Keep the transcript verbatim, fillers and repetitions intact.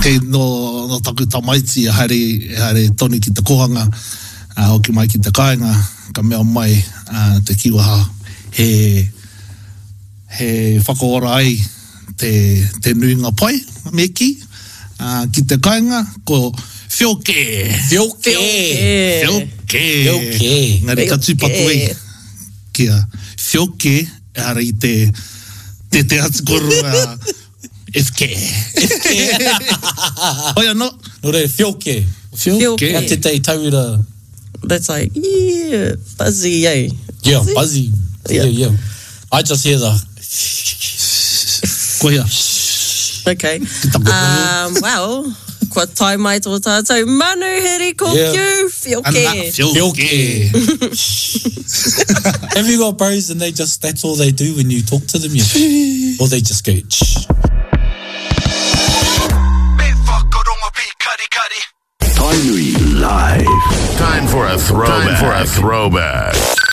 Kei no, no taku tamaiti e haere, e haere toni ki te kohanga, uh, hoki mai ki te kāinga, ka mea mai uh, te kiwaha he, he whakaora ai te, te nuinga pai, me ki, uh, ki te kāinga, ko whioke. Whioke. Whioke. Whioke. Ngari ka tūpatu ei, kia whioke, e hara i te, te te atikoru, F K. F K. Oia, no. No re, whioke. Whioke. Ka te tei tauira. That's like, yeah, buzzy, eh? Yeah, buzzy. Yeah, yeah. yeah. I just hear the... Koia. Okay. Um, well, kua tai mai tō tātou manu heri ko Yeah. kiu, whioke. Whioke. Have you got bros and they just, that's all they do when you talk to them? Yeah. Or they just go, shh. Tainui Live. Time for a throwback. Time for a throwback.